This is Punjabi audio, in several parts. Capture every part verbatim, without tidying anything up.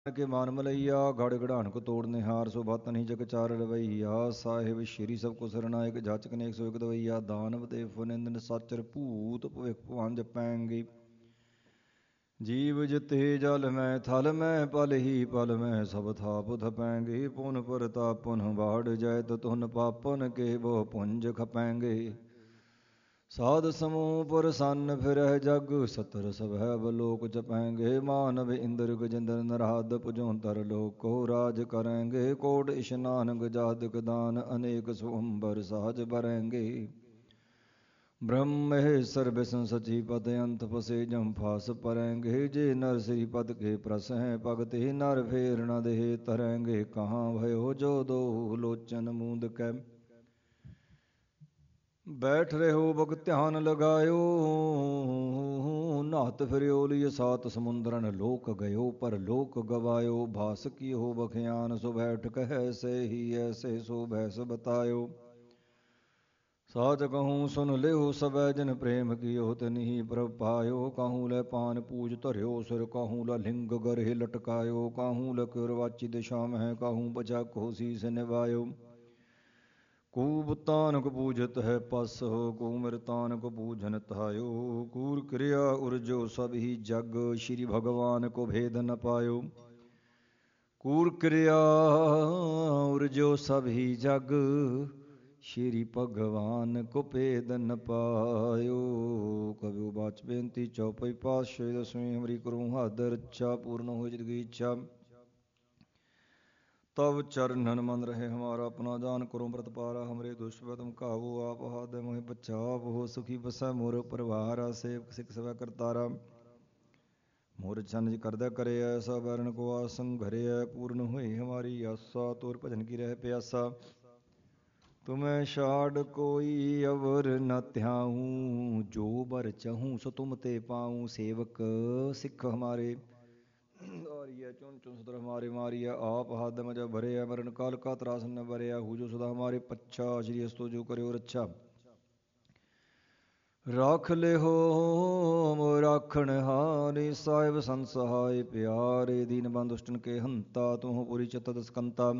ਕੇ ਮਾਨ ਮਲਈਆ ਗੜ ਗੜਾਨ ਕੋ ਤੋੜ ਨਿਹਾਰ ਸੋ ਬਤ ਨਹੀਂ ਜਗ ਚਾਰ ਰਵਈਆ ਸਾਹਿਬ ਸ਼੍ਰੀ ਸਭ ਕੋ ਸਰਨਾਇਕ ਜਾਚਕ ਨੇਕ ਸੋ ਇਕ ਦਵਈਆ ਦਾਨਵ ਦੇ ਫੁਨਿੰਦਨ ਸਾਚਰ ਭੂਤ ਭਵਿਖ ਭਵਾਨ ਜਪੈਂਗੇ ਜੀਵ ਜਿਤੇ ਜਲ ਮੈਂ ਥਲ ਮੈਂ ਪਲ ਹੀ ਪਲ ਮੈਂ ਸਭ ਥਾਪ ਥਪੈਂਗੇ ਪੁਨ ਪਰਤਾਪ ਪੁਨ ਬਾੜ ਜੈ ਤੁਨ ਪਾਪਨ ਕੇ ਬੋ ਪੁੰਜ ਖਪੈਂਗੇ ਸਾਧ ਸਮੂਹ ਪ੍ਰਸੰਨ ਫਿਰਹਿ ਜਗ ਸਤਰ ਸਭੈ ਬਲੋਕ ਜਪੈਂਗੇ ਮਾਨਵ ਇੰਦਰ ਗਜਿੰਦਰ ਨਰਾਦ ਪੁਜੋਂਤਰ ਲੋਕੋ ਰਾਜ ਕਰੈਂਗੇ ਕੋਟ ਇਸ਼ਨਾਨ ਗਜਾਦਿਕ ਦਾਨ ਅਨੇਕ ਸੁਅੰਬਰ ਸਾਜ ਬਰੈਂਗੇ ਬ੍ਰਹਮ ਮਹੇਸ਼ਰ ਬਿਸ਼ਨ ਸਚੀ ਪਦ ਅੰਤ ਫਸੇ ਜਮ ਫਾਸ ਪਰੈਂਗੇ ਜੇ ਨਰ ਸ੍ਰੀ ਪਦ ਕੇ ਪ੍ਰਸ ਹੈ ਭਗਤੇ ਨਰ ਫੇਰ ਨ ਦੇਹ ਤਰੈਂਗੇ ਕਹਾਂ भयो ਜੋ ਦੋ ਲੋਚਨ ਮੂੰਦ ਕੈ ਬੈਠ ਰਹੋ ਬਗ ਧਿਆਨ ਲਗਾਇਓ ਨਾਤ ਫਿਰਿਓ ਲਿය ਸਾਤ ਸਮੁੰਦਰਨ ਲੋਕ ਗਇਓ ਪਰ ਲੋਕ ਗਵਾਇਓ ਭਾਸ ਕੀ ਹੋ ਬਖਿਆਨ ਸੋ ਬੈਠ ਕਹਿ ਸੇ ਹੀ ਐਸੇ ਸੋ ਭੈਸ ਬਤਾਇਓ ਸਾਚ ਕਹੂੰ ਸੁਨ ਲਿਓ ਸਬੈ ਜਨ ਪ੍ਰੇਮ ਕੀਓ ਤਿਨਹੀ ਪ੍ਰਭ ਪਾਇਓ ਕਾਹੂ ਲੈ ਪਾਨ ਪੂਜ ਧਰਿਓ ਸਿਰ ਕਾਹੂ ਲ ਲਿੰਗ ਗਰਹਿ ਲਟਕਾਇਓ ਕਾਹੂ ਲ ਕਿਰਵਾਚੀ ਦਿਸ਼ਾ ਮਹਿ ਕਾਹੂ ਬਚਾ ਕੋ ਸੀਸ ਨਿਵਾਇਓ ਕੂ ਤਾਨਕ ਪੂਜਤ ਹੈ ਪਸ ਕੂ ਮਿਰ ਤਾਨਕ ਪੂਜਨ ਤਾਇਓ ਕੂਰ ਕਿਰਿਆ ਉਰਜੋ ਸਭ ਹੀ ਜਗ ਸ਼੍ਰੀ ਭਗਵਾਨ ਕੋ ਭੇਦ ਨ ਪਾਇਓ ਕੂਰ ਕਿਰਿਆ ਉਰਜੋ ਸਭ ਹੀ ਜਗ ਸ਼੍ਰੀ ਭਗਵਾਨ ਕੋ ਭੇਦ ਨ ਪਾਇਓ ਕਬਿਓ ਬਾਚ ਬੇਨਤੀ ਚੌਪਈ ਪਾਤਸ਼ਾਹੀ ਦਸਵੀਂ ਹਮਰੀ ਕਰੂੰ ਹੱਦ ਰੱਛਾ ਪੂਰਨ ਹੋ ਜਿਤਕੀ ਇੱਛਾ ਤਬ ਚਰਨਨ ਮਨ ਰਹੇ ਹਮਾਰਾ ਆਪਣਾ ਜਾਨ ਕਰੋ ਪ੍ਰਤਪਾਰਾ ਹਮਰੇ ਦੁਸ਼ਪਤਮ ਕਾਵੋ ਆਪ ਹਾਦ ਮੋਹਿ ਬਚਾਵ ਹੋ ਸੁਖੀ ਬਸੈ ਮੋਰ ਪਰਿਵਾਰ ਸੇਵਕ ਸਿੱਖ ਸਵੈ ਕਰਤਾਰਾ ਮੋਰ ਚੰਨ ਕਰਦਾ ਕਰੇ ਐਸਾ ਬਰਨ ਕੋ ਆਸੰ ਘਰਿਐ ਪੂਰਨ ਹੋਈ ਹਮਾਰੀ ਆਸਾ ਤੋਰ ਭਜਨ ਕੀ ਰਹਿ ਪਿਆਸਾ ਤੁਮੈ ਛਾੜ ਕੋਈ ਅਵਰ ਨ ਧਿਆਊ ਜੋ ਬਰ ਚਹੂੰ ਸੋ ਤੁਮ ਤੇ ਪਾਊ ਸੇਵਕ ਸਿੱਖ ਹਮਾਰੇ ਆਰੀਐ ਚੁਨ ਚੁਨ ਸਤਰ ਹਮਾਰੇ ਮਾਰੀਐ ਆਪ ਹੱਦ ਮਜ ਭਰਿਐ ਮਰਨ ਕਾਲ ਕਾ ਤਰਾਸ ਨ ਭਰਿਆ ਹੂ ਜੋ ਸਦਾ ਹਮਾਰੇ ਪੱਛਾ ਸ਼੍ਰੀ ਅਸਤੋ ਜੋ ਕਰਿਓ ਰੱਛਾ ਰਾਖ ਲਿਹੋ ਮੋ ਰਾਖਣ ਹਾਰੇ ਸਾਹਿਬ ਸੰਸਹਾਏ ਪਿਆਰੇ ਦੀਨ ਬੰਦੁਸ਼ਟਨ ਕੇ ਹੰਤਾ ਤੂੰ ਪੁਰੀ ਚਿਤ ਦਸਕੰਤਾ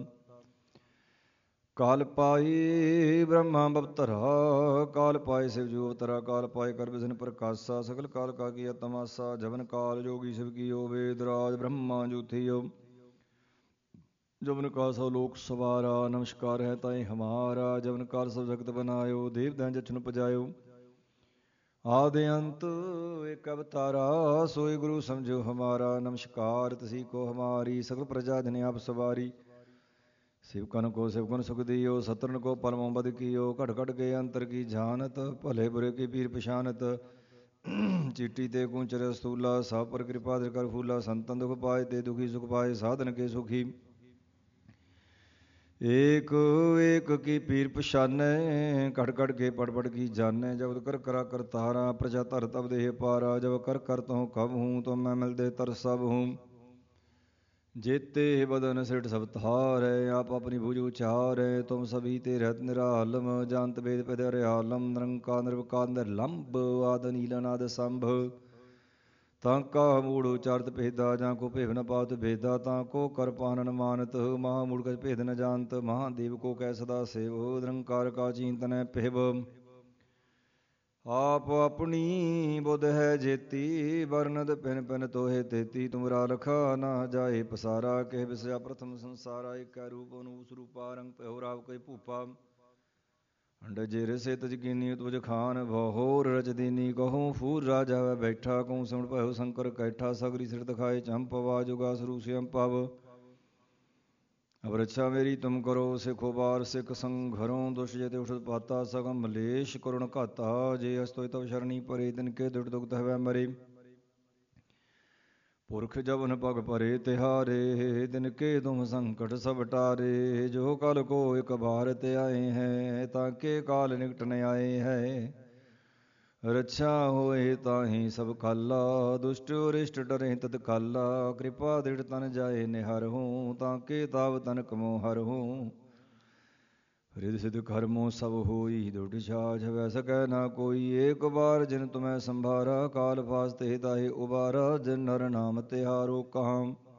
ਕਾਲ ਪਾਈ ਬ੍ਰਹਮਾ ਬਵਤਰਾ ਕਾਲ ਪਾਏ ਸਿਵ ਜੋ ਅਵਤਰਾ ਕਾਲ ਪਾਏ ਕਰ ਬਿਸਨ ਪ੍ਰਕਾਸ਼ਾ ਸਗਲ ਕਾਲ ਕਾ ਕੀਆ ਤਮਾਸਾ ਜਵਨ ਕਾਲ ਜੋਗੀ ਸਿਵ ਕੀਓ ਵੇਦ ਰਾਜ ਬ੍ਰਹਮਾ ਜੂਥਿਓ ਜਵਨ ਕਾ ਸੋ ਲੋਕ ਸਵਾਰਾ ਨਮਸਕਾਰ ਹੈ ਤਾਈ ਹਮਾਰਾ ਜਵਨ ਕਾਲ ਸਭ ਜਗਤ ਬਨਾਇਓ ਦੇਵ ਦੈਨ ਜਛਨ ਪਜਾਇਓ ਆਦਿ ਅੰਤ ਏਕ ਅਵਤਾਰਾ ਸੋਈ ਗੁਰੂ ਸਮਝੋ ਹਮਾਰਾ ਨਮਸਕਾਰ ਤਸੀ ਕੋ ਹਮਾਰੀ ਸਗਲ ਪ੍ਰਜਾ ਜਨ ਆਪ ਸਵਾਰੀ ਸਿਵਕਨ ਕੋ ਸਿਵਕਨ ਸੁਖ ਦਿਓ ਸਤਰਨ ਕੋ ਪਰਮ ਬਦ ਕੀਓ ਘਟ ਘਟ ਕੇ ਅੰਤਰ ਕੀ ਜਾਨਤ ਭਲੇ ਬੁਰੇ ਕੀ ਪੀਰ ਪਛਾਨਤ ਚੀਟੀ ਤੇ ਕੁੰਚਰ ਸਤੂਲਾ ਸਭ ਪਰ ਕਿਰਪਾ ਦਰ ਕਰ ਫੂਲਾ ਸੰਤਨ ਦੁਖ ਪਾਏ ਤੇ ਦੁਖੀ ਸੁਖ ਪਾਏ ਸਾਧਨ ਕੇ ਸੁਖੀ ਏਕ ਏਕ ਕੀ ਪੀਰ ਪਛਾਨੈ ਘਟ ਘਟ ਕੇ ਪੜ ਪੜ ਕੀ ਜਾਨੈ ਜਬ ਕਰ ਕਰਾ ਕਰਤਾਰਾ ਪ੍ਰਜਾ ਧਰ ਤਬ ਦੇਹ ਪਾਰਾ ਜਬ ਕਰ ਕਰ ਤੂੰ ਕਬ ਹੂੰ ਤੁਮ ਮੈਂ ਮਿਲਦੇ ਤਰ ਸਭ ਹੂੰ ਜੇਤੇ ਬਦਨ ਸਿਰਟ ਸਭ ਧਾਰੈ ਆਪ ਆਪਣੀ ਭੁਜ ਉਚਾਰੈ ਤੁਮ ਸਭੀ ਤੇ ਰਹਿਤ ਨਿਰਾਲਮ ਜਾਨਤ ਵੇਦ ਪਦ ਰਿਆਲਮ ਨਿਰੰਕਾਰ ਨਿਰਵਕਾਰ ਨਿਰਲੰਭ ਆਦ ਨੀਲ ਅਨਾਦ ਸੰਭ ਤਾਂ ਕਾ ਮੂੜ ਉਚਾਰਤ ਭੇਦਾ ਜਾਂ ਕੋ ਭੇਵ ਨ ਪਾਤ ਭੇਦਾ ਤਾਂ ਕੋ ਕਰ ਪਾਨਨ ਮਾਨਤ ਮਹਾ ਮੂੜ ਕਛ ਭੇਦ ਨ ਜਾਨਤ ਮਹਾਦੇਵ ਕੋ ਕੈ ਸਦਾ ਸੇਵ ਨਿਰੰਕਾਰ ਕਾ ਚਿੰਤਨੈ ਭਿਵ ਆਪ ਆਪਣੀ ਬੁਧ ਹੈ ਜੇਤੀ ਵਰਨਦ ਪਿਨ ਪਿਨ ਤੋਹੇ ਤੇਤੀ ਤੁਮਰਾ ਲਖਾ ਨਾ ਜਾਏ ਪਸਾਰਾ ਕਹਿ ਵਿਸਿਆ ਪ੍ਰਥਮ ਸੰਸਾਰਾ ਏਕੈ ਰੂਪ ਅਨੂਪ ਸਰੂਪਾ ਰੰਗ ਭਇਓ ਰਾਵ ਕੈ ਭੂਪਾ ਅੰਡ ਜੇ ਰਸੇ ਤਜ ਕੀਨੀ ਤੁਜ ਖਾਨ ਬਹੁਰ ਰਜ ਦੀਨੀ ਕਹੂੰ ਫੂਰ ਰਾਜਾ ਵੈ ਬੈਠਾ ਕਹੂੰ ਸਿਮਟ ਭਇਓ ਸ਼ੰਕਰ ਕੈਠਾ ਸਗਰੀ ਸਿਰ ਦਿਖਾਏ ਚੰਪਵਾ ਜੁਗਾ ਸਰੂ ਸਿਅੰ ਪਵ ਅਬ ਰੱਛਾ ਮੇਰੀ ਤੁਮ ਕਰੋ ਸਿਖੋ ਬਾਰ ਸਿੱਖ ਸੰਘਰੋਂ ਦੁਸ਼ ਜੇ ਤੇ ਉਠਤ ਪਾਤਾ ਸਗਮ ਮਲੇਸ਼ ਕਰੁਣ ਘਾਤਾ ਜੇ ਅਸਤੋਇ ਤਵ ਸ਼ਰਣੀ ਪਰੇ ਤਿਨ ਕੇ ਦੁਟ ਦੁਗਤ ਹਵੈ ਮਰੇ ਪੁਰਖ ਜਬਨ ਪਗ ਪਰੇ ਤਿਹਾਰੇ ਤਿਨ ਕੇ ਤੁਮ ਸੰਕਟ ਸਭ ਟਾਰੇ ਜੋ ਕਲ ਕੋ ਇਕ ਬਾਰ ਤੇ ਆਏ ਹੈ ਤਾਂ ਕੇ ਕਾਲ ਨਿਕਟ ਨ ਆਏ ਹੈ ਰੱਛਾ ਹੋਏ ਤਾਹੀ ਸਭ ਕਾਲਾ ਦੁਸ਼ਟ ਰਿਸ਼ਟ ਡਰੇ ਤਤ ਕਾਲਾ ਕਿਰਪਾ ਦ੍ਰਿੜ ਤਨ ਜਾਏ ਨਿਹਰਹੂੰ ਤਾਂ ਕੇ ਤਾਵ ਤਨ ਕਮੋ ਹਰਹੂੰ ਰਿਦ ਸਿਧ ਕਰਮੋ ਸਭ ਹੋਈ ਦੁਟ ਛਾਛ ਵੈ ਸਕੈ ਨਾ ਕੋਈ ਏਕ ਬਾਰ ਜਿਨ ਤੁਮੈ ਸੰਭਾਰਾ ਕਾਲ ਫਾਸ ਤੇ ਤਾਹੇ ਉਬਾਰਾ ਜਿਨ ਨਰ ਨਾਮ ਤਿਹਾਰੋ ਕਹਾਂ